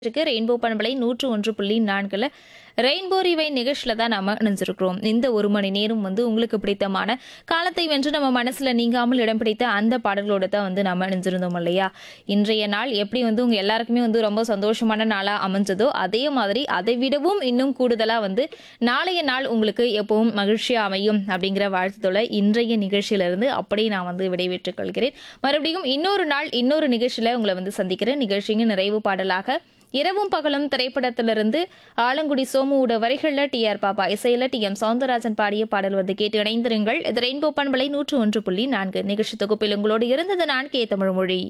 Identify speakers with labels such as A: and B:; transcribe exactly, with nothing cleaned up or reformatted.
A: இருக்கு ரெயின்போ பண்பலை நூற்று ஒன்று புள்ளி நான்குல ரெயின்போ ரிவை நிகழ்ச்சியில தான் நாம இணைஞ்சிருக்கிறோம். இந்த ஒரு மணி நேரம் வந்து உங்களுக்கு பிடித்தமான காலத்தை வென்று நம்ம மனசுல நீங்காமல் இடம் பிடித்த அந்த பாடல்களோட தான் வந்து நம்ம இணைஞ்சிருந்தோம் இல்லையா. இன்றைய நாள் எப்படி வந்து உங்க எல்லாருக்குமே வந்து ரொம்ப சந்தோஷமான நாளா அமைஞ்சதோ அதே மாதிரி அதை விடவும் இன்னும் கூடுதலா வந்து நாளைய நாள் உங்களுக்கு எப்பவும் மகிழ்ச்சியா அமையும் அப்படிங்கிற வாழ்த்துதோட இன்றைய நிகழ்ச்சியில இருந்து அப்படியே நான் வந்து விடைபெற்றுக் கொள்கிறேன். மறுபடியும் இன்னொரு நாள் இன்னொரு நிகழ்ச்சியில உங்களை வந்து சந்திக்கிறேன். நிகழ்ச்சியின் நிறைவு பாடலாக இரவும் பகலும் திரைப்படத்திலிருந்து ஆலங்குடி சோமுவோட வரிகள்ல டி ஆர் பாப்பா இசையில டி எம் சவுந்தரராஜன் பாடிய பாடல் வந்து கேட்டு இணைந்திருங்கள். இது ரெயின்போ பண்பலை நூற்று ஒன்று புள்ளி நான்கு நிகழ்ச்சி தொகுப்பில் உங்களோடு இருந்தது நான் கே தமிழ்மொழி.